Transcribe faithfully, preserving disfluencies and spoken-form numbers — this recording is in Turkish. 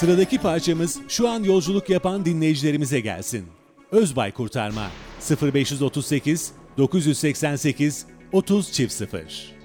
Sıradaki parçamız şu an yolculuk yapan dinleyicilerimize gelsin. Özbay Kurtarma sıfır beş otuz sekiz dokuz seksen sekiz otuz sıfır sıfır.